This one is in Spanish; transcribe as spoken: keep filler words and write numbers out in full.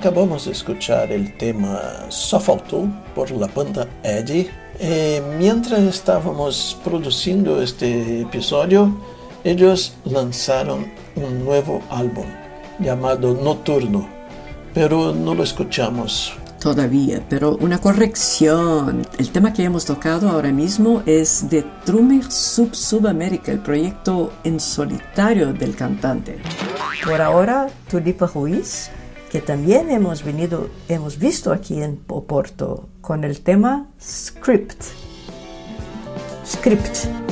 acabamos de escuchar el tema Sofauto por la banda Eddie. Eh, mientras estábamos produciendo este episodio, ellos lanzaron un nuevo álbum llamado Nocturno, pero no lo escuchamos todavía. Pero una corrección, el tema que hemos tocado ahora mismo es de Trummer Sub Sub-América, el proyecto en solitario del cantante. Por ahora, Tulipa Ruiz, que también hemos venido, hemos visto aquí en Oporto con el tema Script. Script.